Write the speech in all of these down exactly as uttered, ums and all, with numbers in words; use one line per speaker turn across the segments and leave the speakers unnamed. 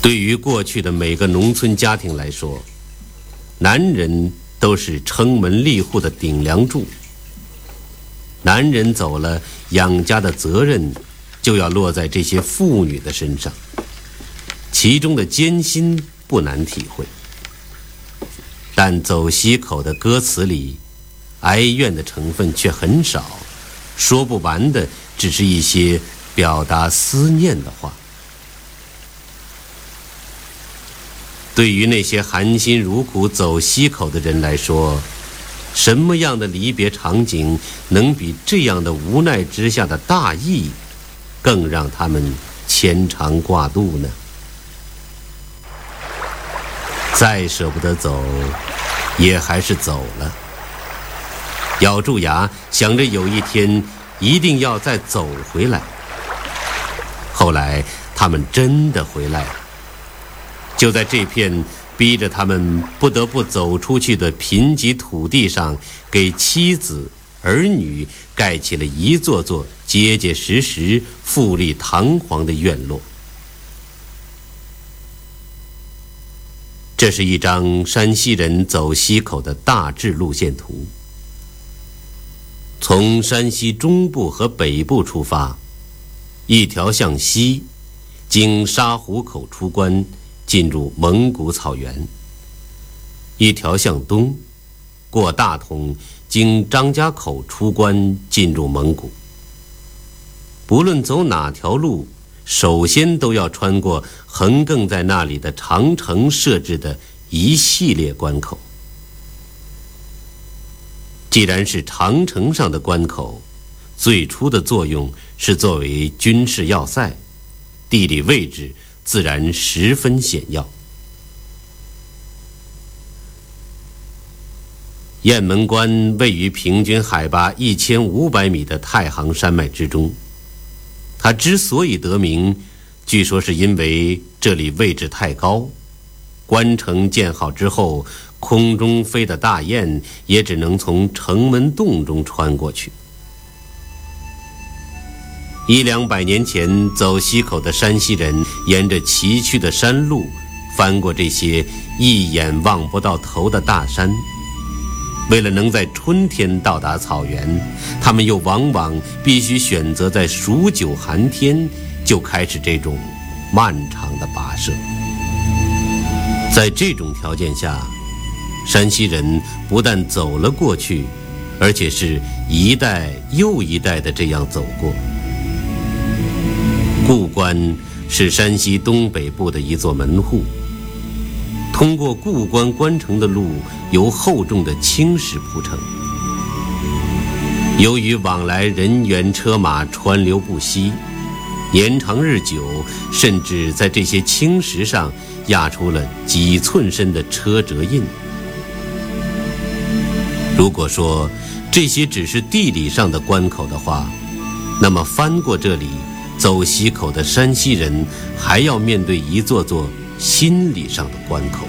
对于过去的每个农村家庭来说，男人都是撑门立户的顶梁柱。男人走了，养家的责任就要落在这些妇女的身上，其中的艰辛不难体会。但走西口的歌词里，哀怨的成分却很少，说不完的只是一些表达思念的话。对于那些含辛茹苦走西口的人来说，什么样的离别场景能比这样的无奈之下的大义更让他们牵肠挂肚呢？再舍不得走，也还是走了，咬住牙想着有一天一定要再走回来。后来他们真的回来了，就在这片逼着他们不得不走出去的贫瘠土地上，给妻子儿女盖起了一座座结结实实富丽堂皇的院落。这是一张山西人走西口的大致路线图。从山西中部和北部出发，一条向西，经沙湖口出关，进入蒙古草原；一条向东，过大同，经张家口出关，进入蒙古。不论走哪条路，首先都要穿过横亘在那里的长城设置的一系列关口。既然是长城上的关口，最初的作用是作为军事要塞，地理位置自然十分险要。雁门关位于平均海拔一千五百米的太行山脉之中，它之所以得名，据说是因为这里位置太高，关城建好之后，空中飞的大雁也只能从城门洞中穿过去。一两百年前，走西口的山西人沿着崎岖的山路，翻过这些一眼望不到头的大山。为了能在春天到达草原，他们又往往必须选择在数九寒天就开始这种漫长的跋涉。在这种条件下，山西人不但走了过去，而且是一代又一代的这样走过。固关是山西东北部的一座门户，通过固关关城的路由厚重的青石铺成。由于往来人员车马川流不息，年长日久，甚至在这些青石上压出了几寸深的车辙印。如果说这些只是地理上的关口的话，那么翻过这里走西口的山西人还要面对一座座心理上的关口。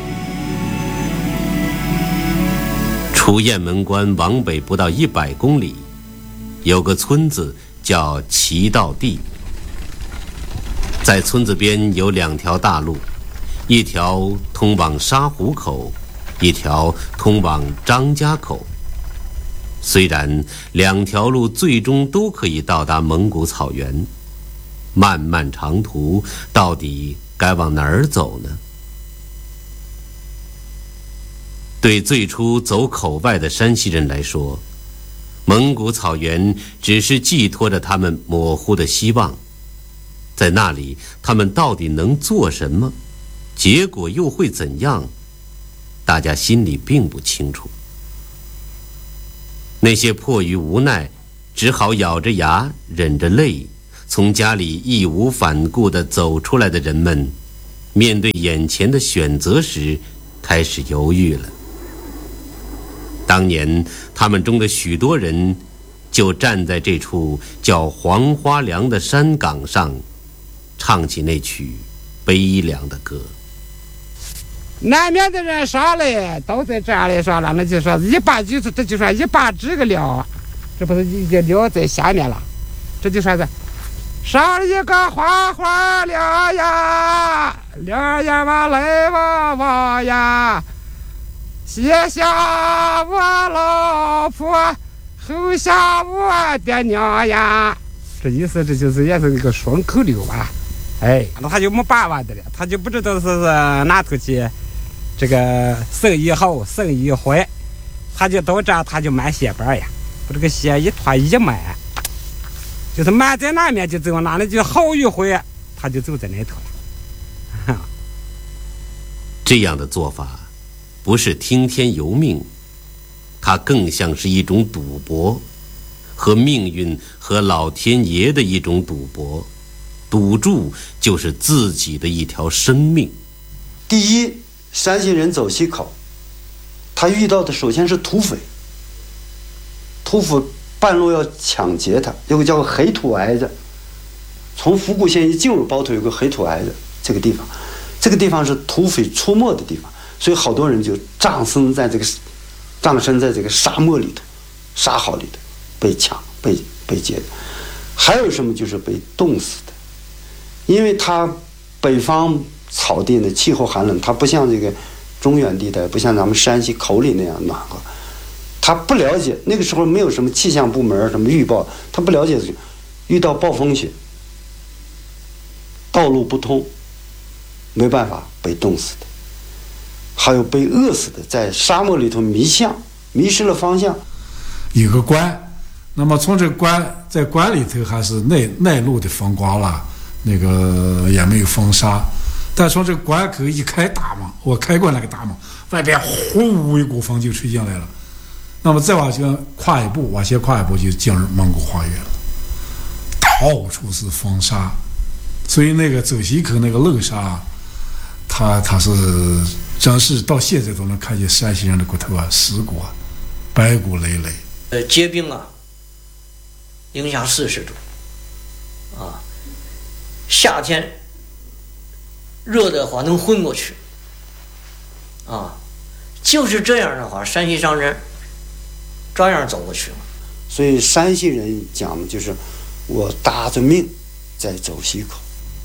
出雁门关往北不到一百公里，有个村子叫齐道地。在村子边有两条大路，一条通往沙湖口，一条通往张家口。虽然两条路最终都可以到达蒙古草原，漫漫长途到底该往哪儿走呢？对最初走口外的山西人来说，蒙古草原只是寄托着他们模糊的希望。在那里，他们到底能做什么？结果又会怎样？大家心里并不清楚。那些迫于无奈，只好咬着牙忍着泪，从家里义无反顾地走出来的人们，面对眼前的选择时，开始犹豫了。当年他们中的许多人就站在这处叫黄花梁的山岗上，唱起那曲悲凉的歌。
南面的人上来都在这里上了，那就说一把举子，这就说一把这个料，这不是已经料在下面了，这就说是上一个花花梁呀， 两眼把泪汪汪呀，先下我老婆，后下我爹娘呀。这意思这就是也是一个顺口溜吧。哎，那他就没把握的了，他就不知道是是哪头去，这个生意好生意坏，他就到这他就买鞋板呀，把这个鞋一脱一买，就是买在哪面就走哪里，就好与坏他就走在那头了。
这样的做法不是听天由命，它更像是一种赌博，和命运和老天爷的一种赌博，赌注就是自己的一条生命。
第一，山西人走西口，他遇到的首先是土匪，土匪半路要抢劫他，有个叫黑土矮子，从福固县一进入包头有个黑土矮子，这个地方，这个地方是土匪出没的地方，所以好多人就葬身在这个葬身在这个沙漠里头，沙壕里头，被抢被被劫的。还有什么就是被冻死的，因为它北方草地的气候寒冷，它不像这个中原地带，不像咱们山西口里那样暖和。他不了解，那个时候没有什么气象部门什么预报，他不了解，遇到暴风雪，道路不通，没办法被冻死的，还有被饿死的，在沙漠里头迷向，迷失了方向。
有个关，那么从这关在关里头还是内内陆的风刮了，那个也没有风沙，但从这个关口一开大门，我开过那个大门，外边呼一股风就吹进来了。那么再往前跨一步，往前跨一步就进入蒙古花园了，到处是风沙，所以那个走西口那个漏沙，它它是真是到现在都能看见山西人的骨头啊，尸骨啊，白骨累累。
呃，结冰啊，零下四十度，啊，夏天热的话能昏过去，啊，就是这样的话，山西商人照样走过去了。
所以山西人讲的就是我搭着命在走西口。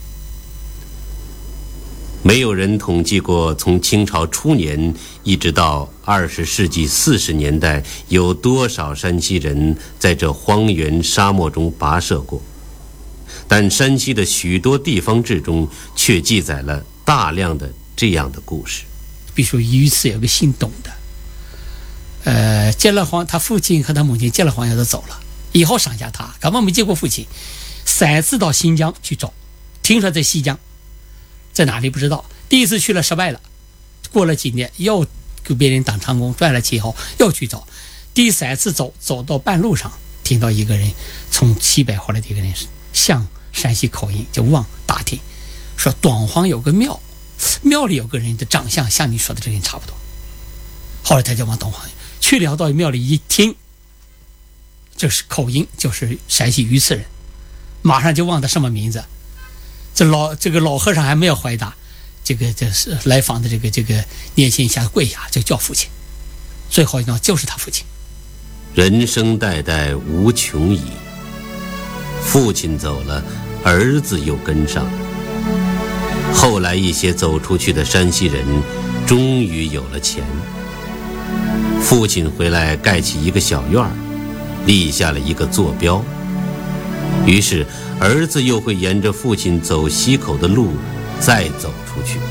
没有人统计过从清朝初年一直到二十世纪四十年代有多少山西人在这荒原沙漠中跋涉过，但山西的许多地方志中却记载了大量的这样的故事。
比如说榆次有个姓董的，呃，结了婚，他父亲和他母亲结了婚要都走了，以后剩下他根本没见过父亲，三次到新疆去找，听说在西疆，在哪里不知道，第一次去了失败了，过了几年又给别人当长工赚了钱后又去找，第三次走走到半路上，听到一个人从西北回来的一个人像山西口音，就往打听，说短黄有个庙，庙里有个人的长相像你说的这个人差不多。后来他就往短黄去了，到庙里一听，这是口音，就是山西榆次人，马上就问他什么名字。这老这个老和尚还没有回答，这个这是来访的这个这个年轻一下跪下就叫父亲，最后呢就是他父亲。
人生代代无穷已，父亲走了，儿子又跟上。后来一些走出去的山西人终于有了钱，父亲回来盖起一个小院儿，立下了一个坐标，于是儿子又会沿着父亲走西口的路再走出去。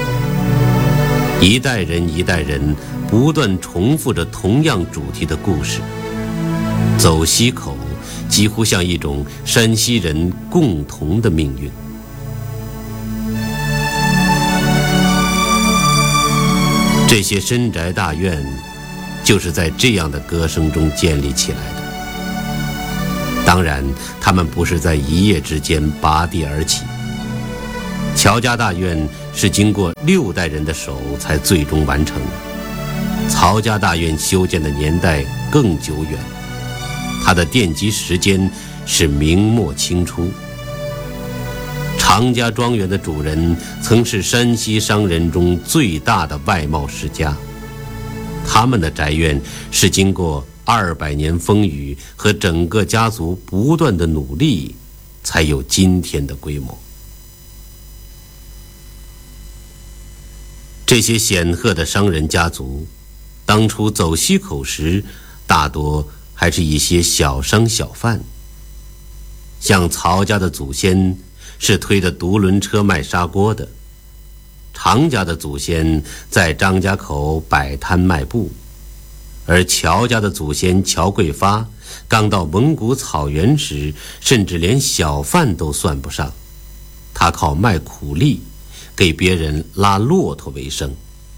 一代人一代人不断重复着同样主题的故事，走西口几乎像一种山西人共同的命运。这些深宅大院就是在这样的歌声中建立起来的。当然，他们不是在一夜之间拔地而起。乔家大院是经过六代人的手才最终完成，曹家大院修建的年代更久远，它的奠基时间是明末清初。常家庄园的主人曾是山西商人中最大的外贸世家，他们的宅院是经过二百年风雨和整个家族不断的努力，才有今天的规模。 这些显赫的商人家族，当初走西口时，大多还是一些小商小贩。像曹家的祖先是推着独轮车卖砂锅的，常家的祖先在张家口摆摊卖布，而乔家的祖先乔贵发刚到蒙古草原时，甚至连小贩都算不上，他靠卖苦力给别人拉骆驼为生。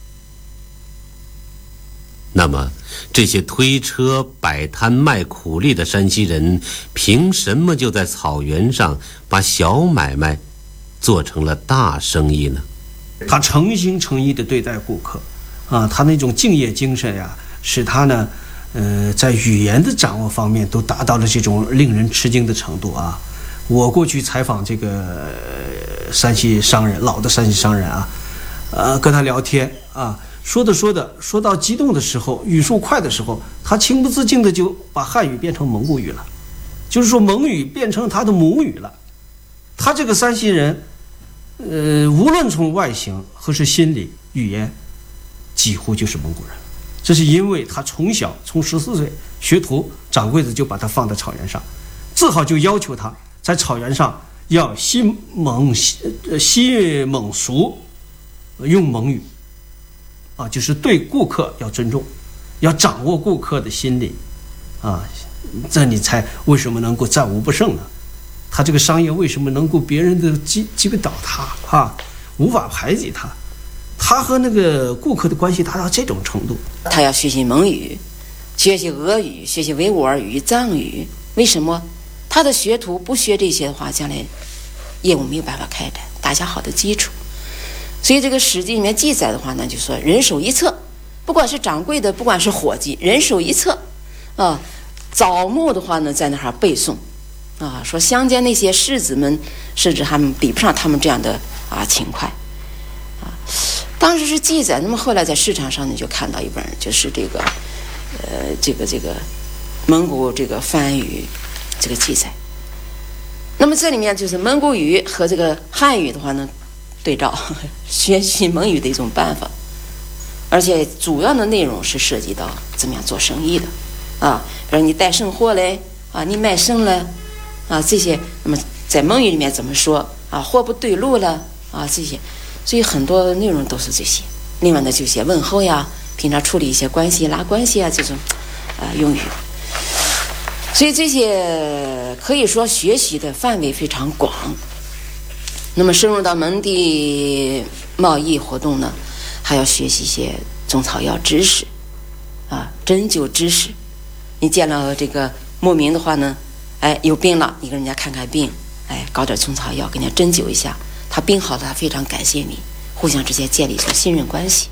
那么这些推车摆摊卖苦力的山西人，凭什么就在草原上把小买卖做成了大生意呢？
他诚心诚意地对待顾客啊，他那种敬业精神呀，使他呢呃在语言的掌握方面都达到了这种令人吃惊的程度啊。我过去采访这个山西商人，老的山西商人啊，呃跟他聊天啊，说着说着说到激动的时候，语速快的时候，他情不自禁的就把汉语变成蒙古语了，就是说蒙语变成他的母语了。他这个山西人呃无论从外形和是心理语言几乎就是蒙古人。这是因为他从小从十四岁学徒，掌柜的就把他放在草原上，自豪就要求他在草原上要西蒙西西蒙熟，用蒙语啊，就是对顾客要尊重，要掌握顾客的心理啊，这你才为什么能够战无不胜呢？他这个商业为什么能够别人的击击不倒他啊，无法排挤他？他和那个顾客的关系达到这种程度。
他要学习蒙语，学习俄语，学习维吾尔语、藏语。为什么？他的学徒不学这些的话，将来业务没有办法开展，打下好的基础。所以这个《史记》里面记载的话呢，就说人手一册，不管是掌柜的，不管是伙计，人手一册啊。早暮的话呢，在那儿背诵啊，说乡间那些士子们，甚至他们比不上他们这样的啊勤快啊。当时是记载，那么后来在市场上呢，就看到一本，就是这个呃，这个这个蒙古这个番语这个记载。那么这里面就是蒙古语和这个汉语的话呢，对照学习蒙语的一种办法，而且主要的内容是涉及到怎么样做生意的啊，比如你带生货嘞啊，你卖生了啊，这些，那么在蒙语里面怎么说啊，货不对路了啊，这些，所以很多内容都是这些。另外呢，就些问候呀，平常处理一些关系拉关系啊，这种啊用语。所以这些可以说学习的范围非常广。那么深入到蒙地贸易活动呢，还要学习一些中草药知识啊，针灸知识。你见了这个牧民的话呢，哎，有病了，你给人家看看病，哎，搞点中草药给人家针灸一下，他病好了，他非常感谢你，互相之间建立出信任关系。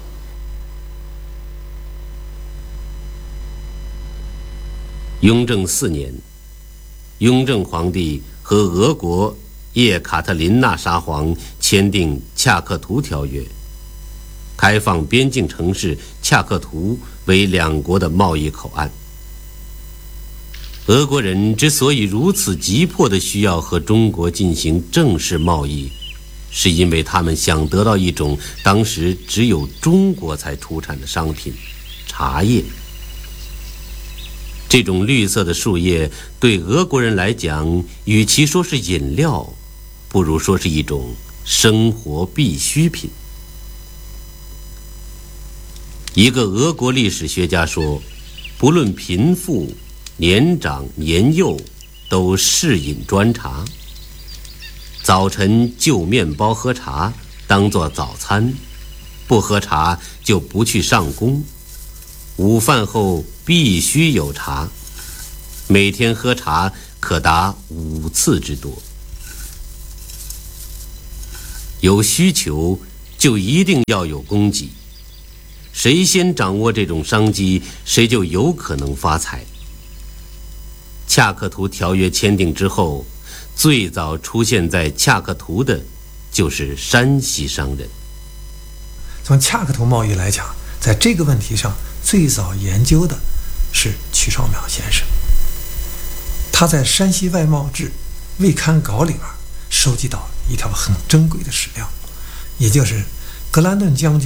雍正四年，雍正皇帝和俄国叶卡特琳娜沙皇签订《恰克图条约》，开放边境城市恰克图为两国的贸易口岸。俄国人之所以如此急迫地需要和中国进行正式贸易，是因为他们想得到一种当时只有中国才出产的商品——茶叶。这种绿色的树叶对俄国人来讲，与其说是饮料，不如说是一种生活必需品。一个俄国历史学家说，不论贫富、年长年幼，都适饮专茶。早晨就面包喝茶当作早餐，不喝茶就不去上工。午饭后必须有茶，每天喝茶可达五次之多。有需求就一定要有供给，谁先掌握这种商机，谁就有可能发财。恰克图条约签订之后，最早出现在恰克图的就是山西商人。
从恰克图贸易来讲，在这个问题上最早研究的是瞿绍淼先生。他在《山西外贸志》未刊稿里面收集到一条很珍贵的史料，也就是格兰顿将军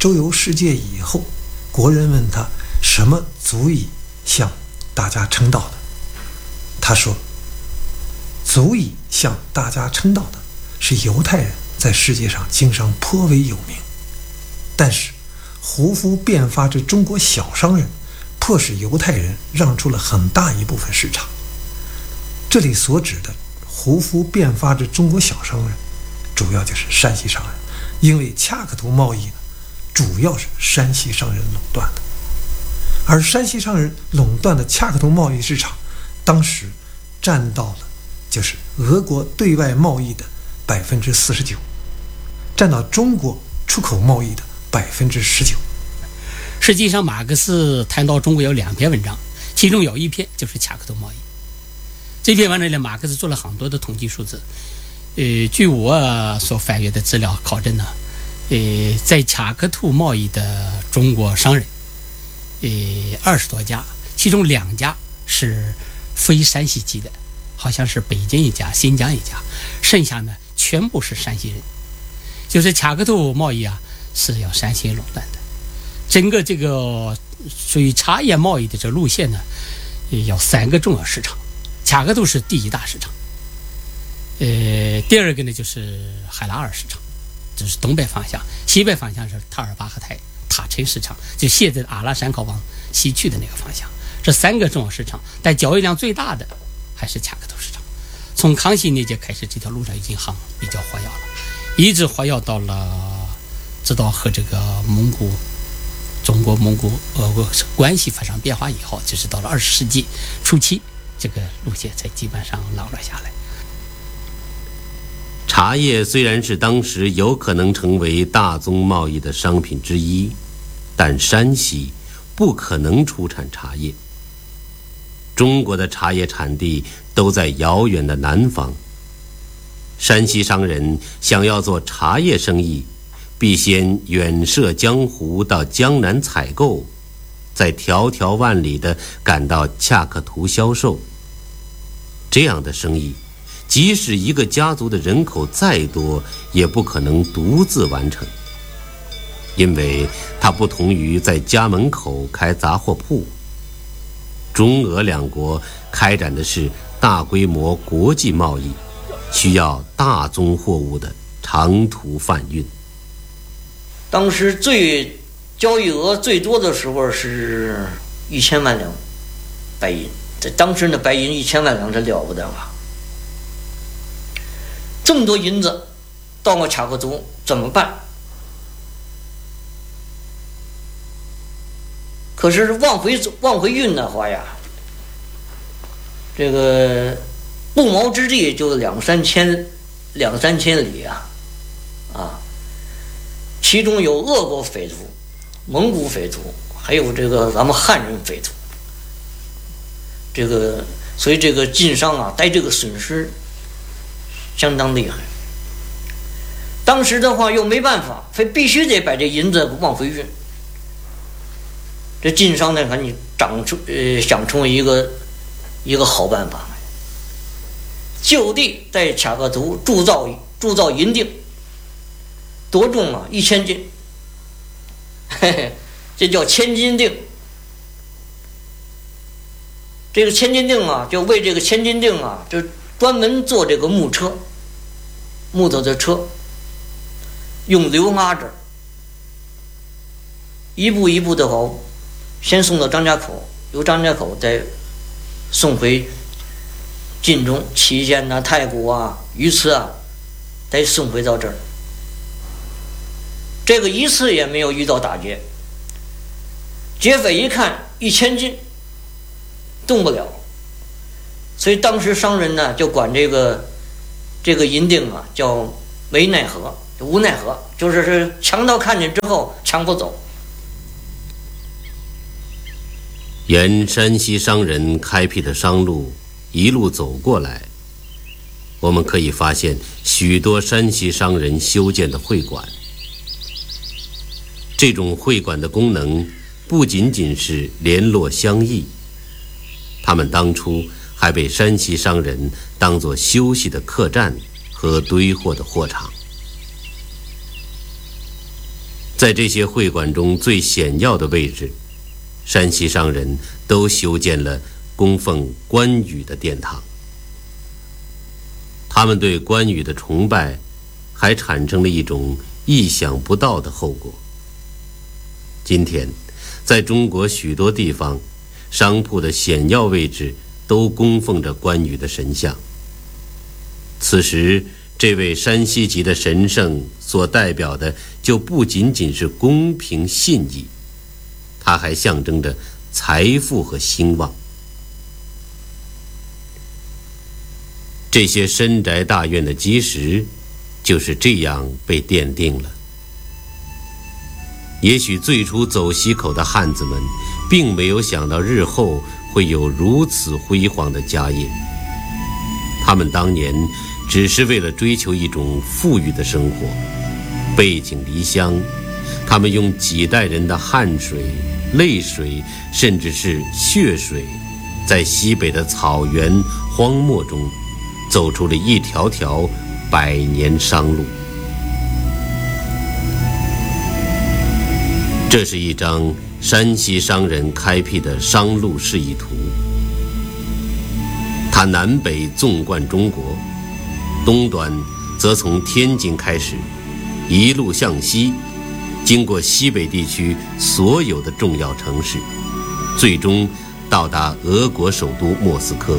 周游世界以后，国人问他什么足以向大家称道的，他说足以向大家称道的是犹太人在世界上经商颇为有名，但是胡夫变法之中国小商人迫使犹太人让出了很大一部分市场。这里所指的胡夫变法之中国小商人，主要就是山西商人，因为恰克图贸易呢，主要是山西商人垄断的，而山西商人垄断的恰克图贸易市场，当时占到了就是俄国对外贸易的百分之四十九，占到中国出口贸易的百分之十九。
实际上，马克思谈到中国有两篇文章，其中有一篇就是恰克图贸易。这篇文章里，马克思做了很多的统计数字。呃，据我所翻阅的资料考证呢，呃，在恰克图贸易的中国商人，呃，二十多家，其中两家是非山西籍的，好像是北京一家、新疆一家，剩下呢全部是山西人。就是恰克图贸易啊，是要山西垄断的。整个这个属于茶叶贸易的这路线呢，有三个重要市场，恰克图是第一大市场。呃，第二个呢就是海拉尔市场，这是东北方向；西北方向是塔尔巴赫台塔城市场，就现在阿拉山靠往西去的那个方向。这三个重要市场，但交易量最大的还是恰克图市场。从康熙年间开始，这条路上已经很比较活跃了，一直活跃到了直到和这个蒙古。中国蒙古俄国关系发生变化以后，就是到了二十世纪初期，这个路线才基本上牢了下来。
茶叶虽然是当时有可能成为大宗贸易的商品之一，但山西不可能出产茶叶。中国的茶叶产地都在遥远的南方，山西商人想要做茶叶生意，必先远涉江湖到江南采购，再迢迢万里地赶到恰克图销售。这样的生意，即使一个家族的人口再多，也不可能独自完成，因为它不同于在家门口开杂货铺。中俄两国开展的是大规模国际贸易，需要大宗货物的长途贩运。
当时最交易额最多的时候是一千万两白银，在当时的白银一千万两是了不得了。这么多银子到了恰克图怎么办？可是往回往回运的话呀，这个不毛之地就两三千两三千里啊，啊。其中有俄国匪徒、蒙古匪徒，还有这个咱们汉人匪徒。这个，所以这个晋商啊，带这个损失相当厉害。当时的话又没办法，非必须得把这银子往回运。这晋商呢，赶紧长出呃想出一个一个好办法，就地在恰克图铸造铸造银锭。多重啊？一千斤，嘿嘿，这叫千斤锭。这个千斤锭啊，就为这个千斤锭啊，就专门做这个木车，木头的车，用硫拉着，一步一步的话，先送到张家口，由张家口再送回晋中、祁县呐、太谷啊、榆次啊，再送回到这儿。这个一次也没有遇到打劫，劫匪一看一千斤动不了，所以当时商人呢就管这个这个银锭啊叫没奈何，无奈何，就是是强盗看见之后抢不走。
沿山西商人开辟的商路一路走过来，我们可以发现许多山西商人修建的会馆。这种会馆的功能不仅仅是联络乡谊，他们当初还被山西商人当作休息的客栈和堆货的货场。在在这些会馆中最显要的位置，山西商人都修建了供奉关羽的殿堂。他们对关羽的崇拜还产生了一种意想不到的后果。今天在中国许多地方，商铺的显要位置都供奉着关羽的神像。此时这位山西籍的神圣所代表的就不仅仅是公平信义，它还象征着财富和兴旺。这些深宅大院的基石就是这样被奠定了。也许最初走西口的汉子们并没有想到日后会有如此辉煌的家业，他们当年只是为了追求一种富裕的生活，背井离乡，他们用几代人的汗水、泪水，甚至是血水，在西北的草原荒漠中走出了一条条百年商路。这是一张山西商人开辟的商路示意图，它南北纵贯中国，东端则从天津开始，一路向西，经过西北地区所有的重要城市，最终到达俄国首都莫斯科。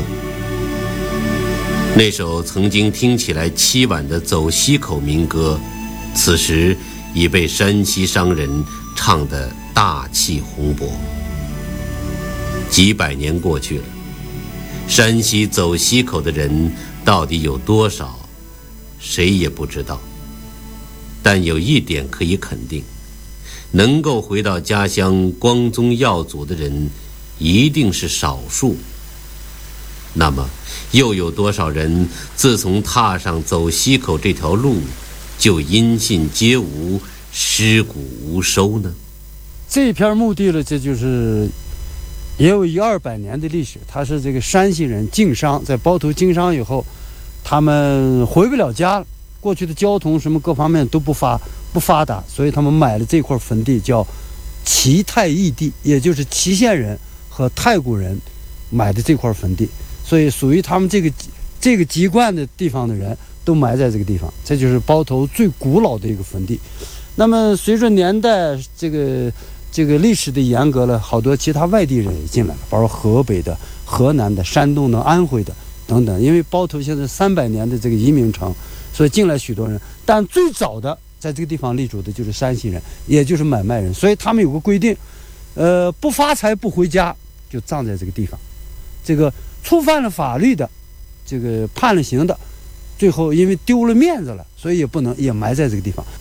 那首曾经听起来凄婉的走西口民歌，此时已被山西商人唱得大气宏博。几百年过去了，山西走西口的人到底有多少，谁也不知道。但有一点可以肯定，能够回到家乡光宗耀祖的人一定是少数。那么又有多少人自从踏上走西口这条路，就音信皆无，尸骨无收呢？
这片墓地呢，这就是也有一二百年的历史。他是这个山西人经商，在包头经商以后，他们回不了家了，过去的交通什么各方面都不发不发达，所以他们买了这块坟地，叫齐泰义地，也就是祁县人和太谷人买的这块坟地，所以属于他们这个这个籍贯的地方的人都埋在这个地方。这就是包头最古老的一个坟地。那么随着年代这个这个历史的严格了，好多其他外地人也进来了，包括河北的、河南的、山东的、安徽的等等。因为包头现在三百年的这个移民城，所以进来许多人。但最早的在这个地方立足的就是山西人，也就是买卖人，所以他们有个规定，呃，不发财不回家，就葬在这个地方。这个触犯了法律的，这个判了刑的，最后因为丢了面子了，所以也不能也埋在这个地方。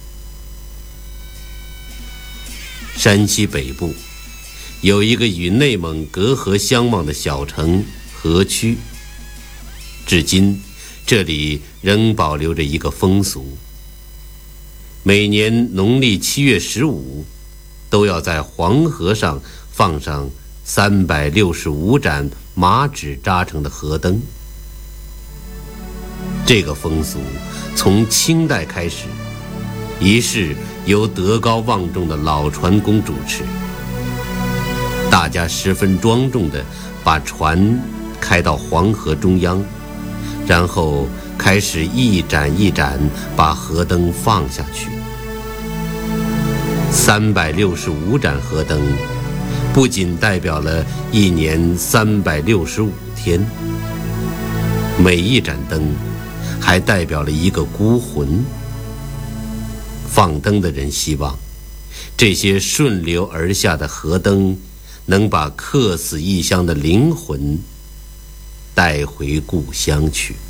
山西北部有一个与内蒙隔河相望的小城河曲，至今这里仍保留着一个风俗，每年农历七月十五都要在黄河上放上三百六十五盏麻纸扎成的河灯。这个风俗从清代开始，仪式由德高望重的老船工主持，大家十分庄重地把船开到黄河中央，然后开始一盏一盏把河灯放下去。三百六十五盏河灯不仅代表了一年三百六十五天，每一盏灯还代表了一个孤魂。放灯的人希望这些顺流而下的河灯能把客死异乡的灵魂带回故乡去。